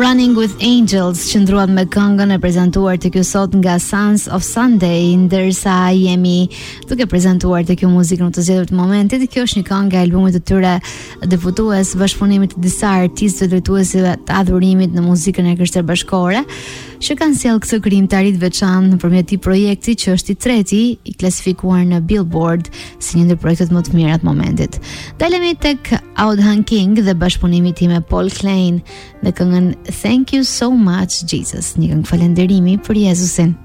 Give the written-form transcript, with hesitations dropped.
Running with Angels qëndruat me këngën e prezantuar të kjo sot nga Sons of Sunday, ndërsa jemi duke prezantuar të kjo muzikë në të zgjedhur të momentit. Kjo është një këngë nga albumit të tyre debutues, bashkëpunimit të disa artistëve drejtuesve të adhurimit në muzikën e krishterë bashkore, që kanë sjellë këtë krijimtari të veçantë nëpërmjet këtij projekti që është i treti i klasifikuar në Billboard si një ndër projektet më të mira të momentit. Dalemi tek Audhan King dhe bashkëpunimi i tij me Paul Klein në këngën Thank You So Much Jesus, një këngë falënderimi për Jezusin.